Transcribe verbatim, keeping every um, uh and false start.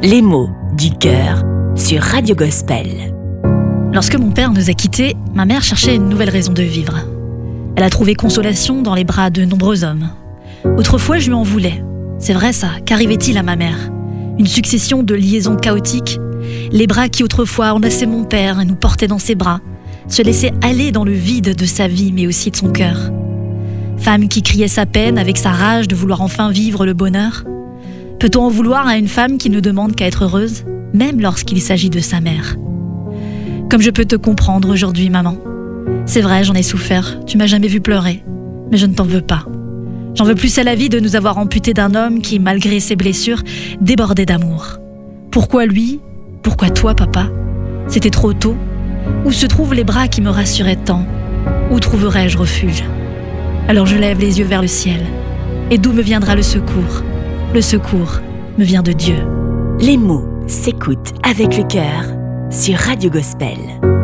Les mots du cœur sur Radio Gospel. Lorsque mon père nous a quittés, ma mère cherchait une nouvelle raison de vivre. Elle a trouvé consolation dans les bras de nombreux hommes. Autrefois, je lui en voulais. C'est vrai ça, qu'arrivait-il à ma mère ? Une succession de liaisons chaotiques. Les bras qui autrefois enlaçaient mon père et nous portaient dans ses bras, se laissaient aller dans le vide de sa vie mais aussi de son cœur. Femme qui criait sa peine avec sa rage de vouloir enfin vivre le bonheur. Peut-on en vouloir à une femme qui ne demande qu'à être heureuse, même lorsqu'il s'agit de sa mère ? Comme je peux te comprendre aujourd'hui, maman. C'est vrai, j'en ai souffert, tu m'as jamais vu pleurer, mais je ne t'en veux pas. J'en veux plus à la vie de nous avoir amputés d'un homme qui, malgré ses blessures, débordait d'amour. Pourquoi lui ? Pourquoi toi, papa ? C'était trop tôt ? Où se trouvent les bras qui me rassuraient tant ? Où trouverai-je refuge ? Alors je lève les yeux vers le ciel. Et d'où me viendra le secours ? Le secours me vient de Dieu. Les mots s'écoutent avec le cœur sur Radio Gospel.